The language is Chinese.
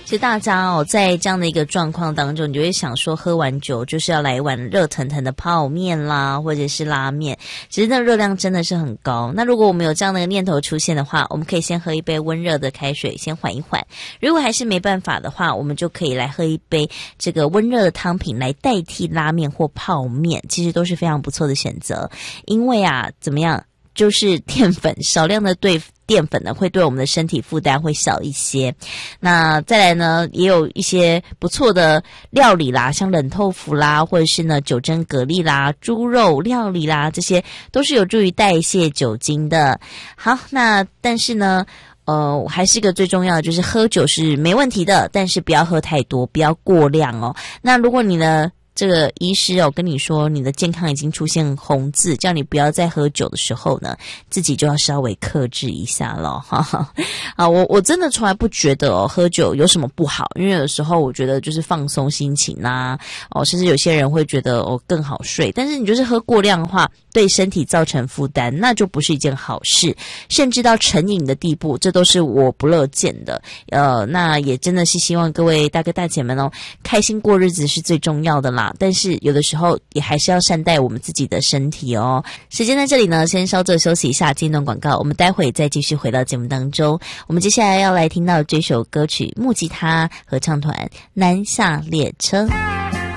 其实大家哦，在这样的一个状况当中，你就会想说，喝完酒就是要来一碗热腾腾的泡面啦，或者是拉面。其实那热量真的是很高。那如果我们有这样的一个念头出现的话，我们可以先喝一杯温热的开水，先缓一缓。如果还是没办法的话，我们就可以来喝一杯这个温热的汤品来代替拉面或泡面，其实都是非常不错的选择。因为啊，怎么样？就是淀粉，少量的淀粉呢，会对我们的身体负担会小一些。那再来呢，也有一些不错的料理啦，像冷豆腐啦，或者是呢九蒸蛤蜊啦、猪肉料理啦，这些都是有助于代谢酒精的。好，那但是呢，还是一个最重要的，就是喝酒是没问题的，但是不要喝太多，不要过量哦。那如果你呢，这个医师跟你说你的健康已经出现红字，叫你不要再喝酒的时候呢，自己就要稍微克制一下了哈。啊，我真的从来不觉得喝酒有什么不好，因为有时候我觉得就是放松心情啦，甚至有些人会觉得更好睡，但是你就是喝过量的话，对身体造成负担，那就不是一件好事，甚至到成瘾的地步，这都是我不乐见的。那也真的是希望各位大哥大姐们开心过日子是最重要的啦。但是有的时候也还是要善待我们自己的身体哦。时间在这里呢，先稍作休息一下，进段广告，我们待会再继续回到节目当中。我们接下来要来听到这首歌曲，木吉他合唱团南下列车。